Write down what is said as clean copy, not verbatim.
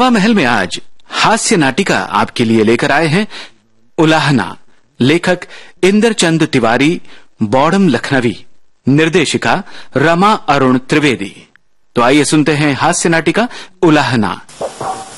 हवा महल में आज हास्य नाटिका आपके लिए लेकर आए हैं उलाहना। लेखक इंद्रचंद तिवारी, बौड़म लखनवी, निर्देशिका रमा अरुण त्रिवेदी। तो आइए सुनते हैं हास्य नाटिका उलाहना।